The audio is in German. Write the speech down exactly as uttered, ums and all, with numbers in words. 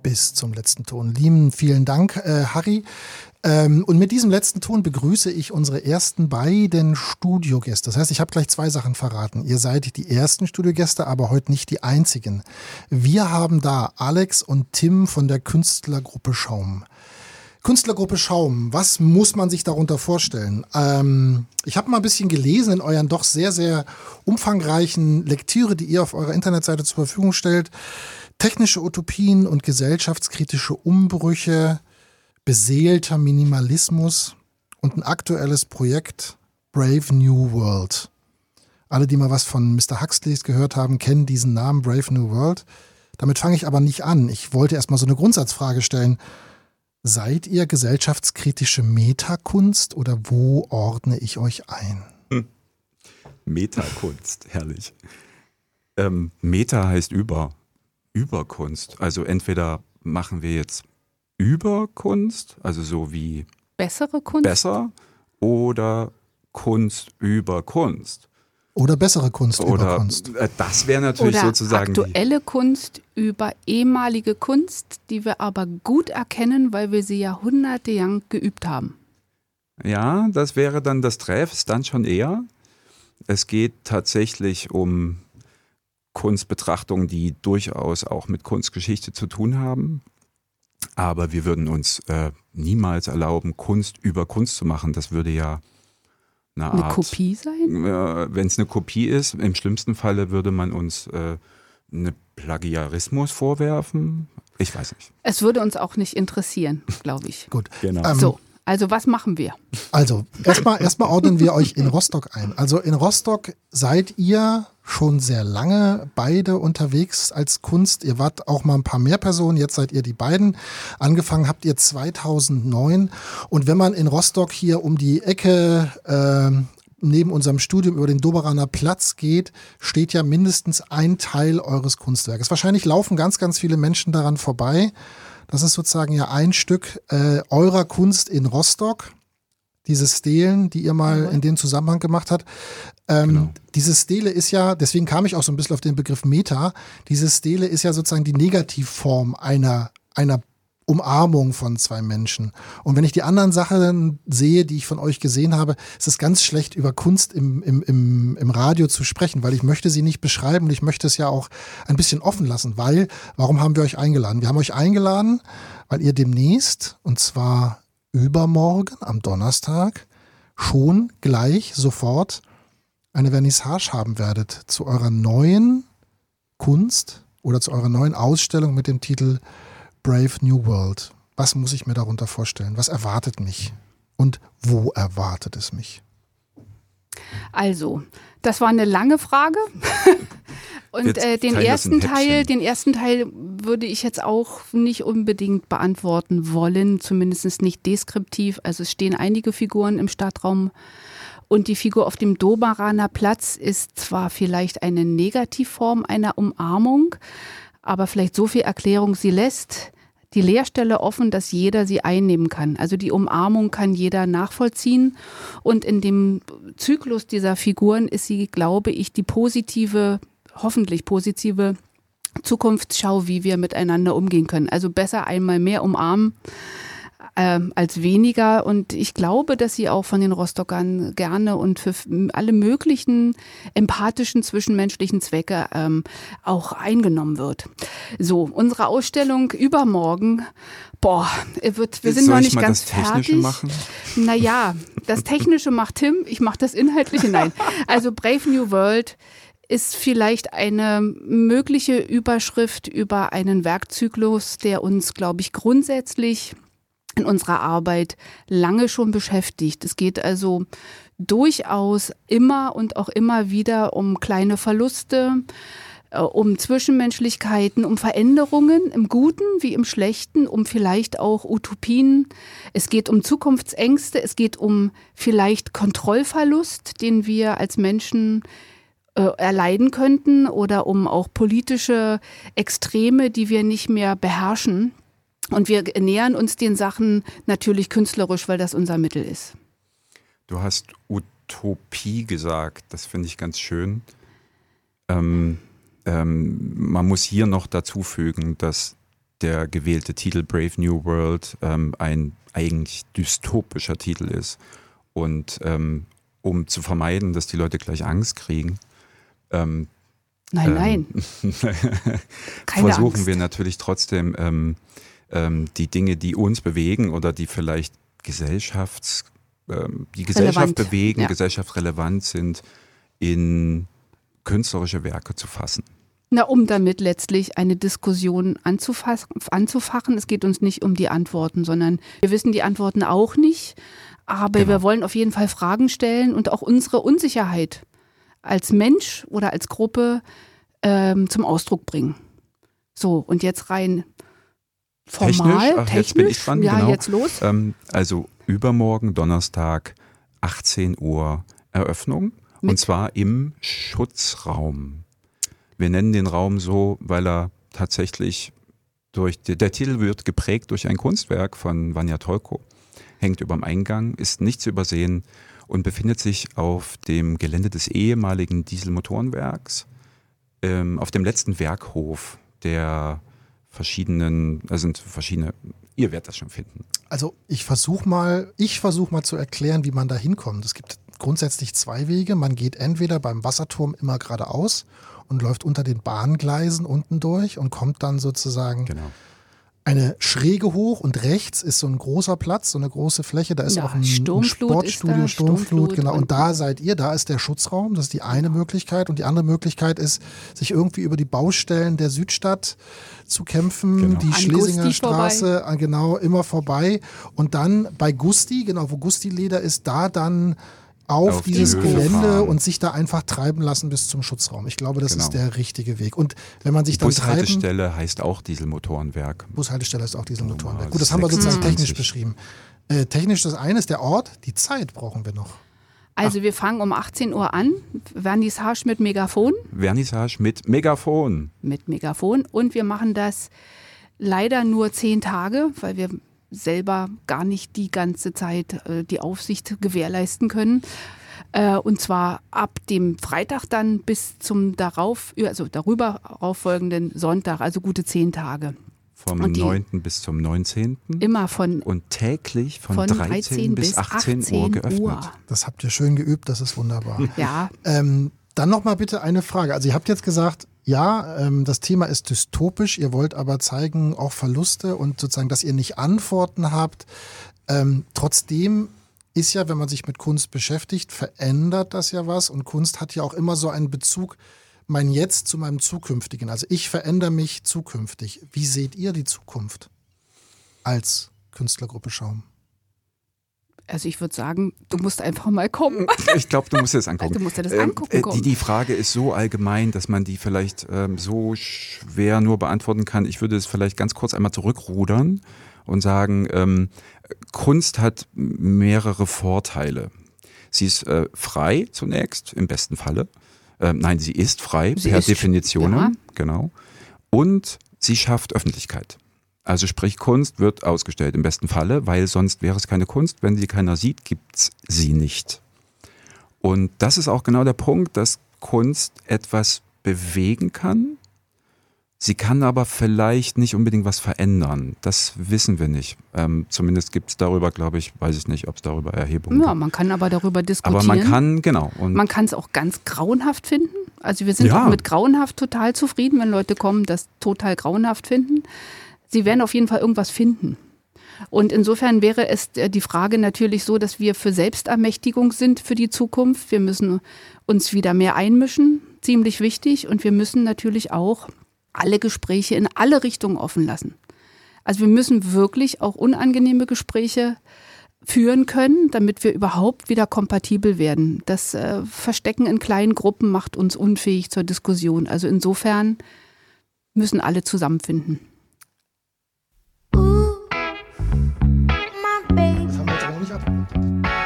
bis zum letzten Ton. Lieben vielen Dank, äh, Harry. Ähm, und mit diesem letzten Ton begrüße ich unsere ersten beiden Studiogäste. Das heißt, ich habe gleich zwei Sachen verraten. Ihr seid die ersten Studiogäste, aber heute nicht die einzigen. Wir haben da Alex und Tim von der Künstlergruppe Schaum. Künstlergruppe Schaum, was muss man sich darunter vorstellen? Ähm, ich habe mal ein bisschen gelesen in euren doch sehr, sehr umfangreichen Lektüre, die ihr auf eurer Internetseite zur Verfügung stellt. Technische Utopien und gesellschaftskritische Umbrüche, beseelter Minimalismus und ein aktuelles Projekt Brave New World. Alle, die mal was von Mister Huxley gehört haben, kennen diesen Namen Brave New World. Damit fange ich aber nicht an. Ich wollte erstmal so eine Grundsatzfrage stellen. Seid ihr gesellschaftskritische Metakunst oder wo ordne ich euch ein? Hm. Metakunst, herrlich. Ähm, Meta heißt über. Überkunst. Also entweder machen wir jetzt Überkunst, also so wie bessere Kunst, besser, oder Kunst über Kunst. Oder bessere Kunst oder, über Kunst. Äh, das wäre natürlich oder sozusagen aktuelle Kunst über ehemalige Kunst, die wir aber gut erkennen, weil wir sie jahrhundertelang geübt haben. Ja, das wäre dann das Treff, ist dann schon eher. Es geht tatsächlich um Kunstbetrachtungen, die durchaus auch mit Kunstgeschichte zu tun haben. Aber wir würden uns äh, niemals erlauben, Kunst über Kunst zu machen. Das würde ja eine, eine Art, Kopie sein? Äh, wenn es eine Kopie ist, im schlimmsten Falle würde man uns äh, eine Plagiarismus vorwerfen. Ich weiß nicht. Es würde uns auch nicht interessieren, glaube ich. Gut. Genau. Ähm, So, also was machen wir? Also, erstmal erstmal ordnen wir euch in Rostock ein. Also in Rostock seid ihr schon sehr lange beide unterwegs als Kunst. Ihr wart auch mal ein paar mehr Personen, jetzt seid ihr die beiden. Angefangen habt ihr zweitausendneun. Und wenn man in Rostock hier um die Ecke äh, neben unserem Studium über den Doberaner Platz geht, steht ja mindestens ein Teil eures Kunstwerkes. Wahrscheinlich laufen ganz, ganz viele Menschen daran vorbei. Das ist sozusagen ja ein Stück äh, eurer Kunst in Rostock. Diese Stelen, die ihr mal in dem Zusammenhang gemacht habt. Ähm, genau. Diese Stele ist ja, deswegen kam ich auch so ein bisschen auf den Begriff Meta, diese Stele ist ja sozusagen die Negativform einer, einer Umarmung von zwei Menschen. Und wenn ich die anderen Sachen sehe, die ich von euch gesehen habe, ist es ganz schlecht, über Kunst im, im, im, im Radio zu sprechen, weil ich möchte sie nicht beschreiben und ich möchte es ja auch ein bisschen offen lassen, weil, warum haben wir euch eingeladen? Wir haben euch eingeladen, weil ihr demnächst, und zwar übermorgen am Donnerstag, schon gleich sofort eine Vernissage haben werdet zu eurer neuen Kunst oder zu eurer neuen Ausstellung mit dem Titel Brave New World. Was muss ich mir darunter vorstellen? Was erwartet mich? Und wo erwartet es mich? Also, das war eine lange Frage. Und äh, den ersten Teil, den ersten Teil würde ich jetzt auch nicht unbedingt beantworten wollen, zumindest nicht deskriptiv. Also es stehen einige Figuren im Stadtraum und die Figur auf dem Doberaner Platz ist zwar vielleicht eine Negativform einer Umarmung, aber vielleicht so viel Erklärung, sie lässt die Leerstelle offen, dass jeder sie einnehmen kann. Also die Umarmung kann jeder nachvollziehen und in dem Zyklus dieser Figuren ist sie, glaube ich, die positive hoffentlich positive Zukunftsschau, wie wir miteinander umgehen können. Also besser einmal mehr umarmen äh, als weniger. Und ich glaube, dass sie auch von den Rostockern gerne und für alle möglichen empathischen zwischenmenschlichen Zwecke ähm, auch eingenommen wird. So, unsere Ausstellung übermorgen, boah, wird, wir sind Soll noch ich nicht mal ganz das Technische fertig. Machen? Naja, das Technische macht Tim, ich mache das Inhaltliche. Nein, also Brave New World ist vielleicht eine mögliche Überschrift über einen Werkzyklus, der uns, glaube ich, grundsätzlich in unserer Arbeit lange schon beschäftigt. Es geht also durchaus immer und auch immer wieder um kleine Verluste, um Zwischenmenschlichkeiten, um Veränderungen im Guten wie im Schlechten, um vielleicht auch Utopien. Es geht um Zukunftsängste, es geht um vielleicht Kontrollverlust, den wir als Menschen erleiden könnten oder um auch politische Extreme, die wir nicht mehr beherrschen. Und wir nähern uns den Sachen natürlich künstlerisch, weil das unser Mittel ist. Du hast Utopie gesagt, das finde ich ganz schön. Ähm, ähm, man muss hier noch dazu fügen, dass der gewählte Titel Brave New World ähm, ein eigentlich dystopischer Titel ist. Und ähm, um zu vermeiden, dass die Leute gleich Angst kriegen, ähm, nein, nein. ähm, Keine versuchen Angst. wir natürlich trotzdem ähm, ähm, die Dinge, die uns bewegen oder die vielleicht Gesellschafts, ähm, die Gesellschaft Relevant. bewegen, Ja. gesellschaftsrelevant sind, in künstlerische Werke zu fassen. Na, um damit letztlich eine Diskussion anzufass- anzufachen. Es geht uns nicht um die Antworten, sondern wir wissen die Antworten auch nicht. Aber Genau. wir wollen auf jeden Fall Fragen stellen und auch unsere Unsicherheit als Mensch oder als Gruppe ähm, zum Ausdruck bringen. So, und jetzt rein formal, Technisch? Ach, technisch. jetzt bin ich dran, ja, genau. jetzt los. Ähm, also übermorgen, Donnerstag, achtzehn Uhr Eröffnung. Mit- Und zwar im Schutzraum. Wir nennen den Raum so, weil er tatsächlich durch, die, der Titel wird geprägt durch ein Kunstwerk von Vanja Tolko. Hängt über dem Eingang, ist nicht zu übersehen und befindet sich auf dem Gelände des ehemaligen Dieselmotorenwerks, ähm, auf dem letzten Werkhof der verschiedenen, da sind verschiedene, ihr werdet das schon finden. Also ich versuche mal, ich versuche mal zu erklären, wie man da hinkommt. Es gibt grundsätzlich zwei Wege. Man geht entweder beim Wasserturm immer geradeaus und läuft unter den Bahngleisen unten durch und kommt dann sozusagen Genau. eine Schräge hoch und rechts ist so ein großer Platz, so eine große Fläche, da ist Ja, auch ein, ein Sturmflut ist Sportstudio, da, Sturmflut, Sturmflut genau. Und und- da seid ihr, da ist der Schutzraum, das ist die eine Möglichkeit. Und die andere Möglichkeit ist, sich irgendwie über die Baustellen der Südstadt zu kämpfen, Genau. die An Schlesinger Gusti Straße, äh, genau, immer vorbei. Und dann bei Gusti, genau, wo Gusti Leder ist, da dann auf, Auf die dieses Höhe Gelände fahren. und sich da einfach treiben lassen bis zum Schutzraum. Ich glaube, das Genau. ist der richtige Weg. Und wenn man sich Die dann treiben... Bushaltestelle heißt auch Dieselmotorenwerk. Bushaltestelle ist auch Dieselmotorenwerk. Nummer Gut, das haben wir sozusagen sechsundzwanzig. technisch beschrieben. Äh, technisch das eine ist der Ort, die Zeit brauchen wir noch. Also wir fangen um achtzehn Uhr an, Vernissage mit Megafon, Vernissage mit Megafon. mit Megafon und wir machen das leider nur zehn Tage, weil wir selber gar nicht die ganze Zeit äh, die Aufsicht gewährleisten können. Äh, und zwar ab dem Freitag dann bis zum darauf, also darüber folgenden Sonntag, also gute zehn Tage. Vom Und die- neunten bis zum neunzehnten Immer von, und täglich von, von dreizehn bis achtzehn Uhr geöffnet. Das habt ihr schön geübt, das ist wunderbar. Ja, ähm, dann nochmal bitte eine Frage. Also ihr habt jetzt gesagt, ja, ähm, das Thema ist dystopisch, ihr wollt aber zeigen auch Verluste und sozusagen, dass ihr nicht Antworten habt. Ähm, trotzdem ist ja, wenn man sich mit Kunst beschäftigt, verändert das ja was und Kunst hat ja auch immer so einen Bezug, mein Jetzt zu meinem Zukünftigen. Also ich verändere mich zukünftig. Wie seht ihr die Zukunft als Künstlergruppe Schaum? also ich würde sagen, du musst einfach mal kommen. Ich glaube, du musst dir das angucken. Du musst dir das Ähm, angucken äh, kommen. die, die Frage ist so allgemein, dass man die vielleicht ähm, so schwer nur beantworten kann. Ich würde es vielleicht ganz kurz einmal zurückrudern und sagen, ähm, Kunst hat mehrere Vorteile. Sie ist äh, frei zunächst, im besten Falle. Ähm, nein, sie ist frei, Sie per ist- Definition. ja. Genau. Und sie schafft Öffentlichkeit. Also sprich, Kunst wird ausgestellt im besten Falle, weil sonst wäre es keine Kunst. Wenn sie keiner sieht, gibt es sie nicht. Und das ist auch genau der Punkt, dass Kunst etwas bewegen kann. Sie kann aber vielleicht nicht unbedingt was verändern. Das wissen wir nicht. Ähm, zumindest gibt es darüber, glaube ich, weiß ich nicht, ob es darüber Erhebungen Ja, gibt. man kann aber darüber diskutieren. Aber man kann, genau. Und Man kann es auch ganz grauenhaft finden. Also wir sind Ja. auch mit grauenhaft total zufrieden, wenn Leute kommen, das total grauenhaft finden. Sie werden auf jeden Fall irgendwas finden. Und insofern wäre es äh, die Frage natürlich so, dass wir für Selbstermächtigung sind für die Zukunft. Wir müssen uns wieder mehr einmischen, ziemlich wichtig. Und wir müssen natürlich auch alle Gespräche in alle Richtungen offen lassen. Also wir müssen wirklich auch unangenehme Gespräche führen können, damit wir überhaupt wieder kompatibel werden. Das äh, Verstecken in kleinen Gruppen macht uns unfähig zur Diskussion. Also insofern müssen alle zusammenfinden.